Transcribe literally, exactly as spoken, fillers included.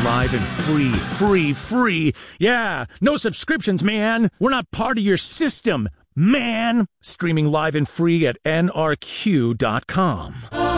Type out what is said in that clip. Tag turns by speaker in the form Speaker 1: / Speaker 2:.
Speaker 1: live and free, free, free. Yeah, no subscriptions, man. We're not part of your system, man. Streaming live and free at N R Q dot com.